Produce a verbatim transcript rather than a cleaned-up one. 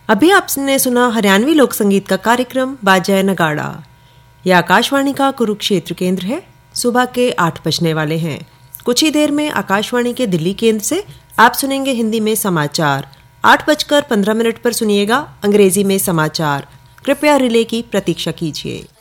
अभी आपने सुना हरियाणवी लोक संगीत का कार्यक्रम बाजा नगाड़ा। यह आकाशवाणी का कुरुक्षेत्र केंद्र है। सुबह के आठ बजने वाले हैं। कुछ ही देर में आकाशवाणी के दिल्ली केंद्र से आप सुनेंगे हिंदी में समाचार। आठ बजकर पंद्रह मिनट पर सुनिएगा अंग्रेजी में समाचार। कृपया रिले की प्रतीक्षा कीजिए।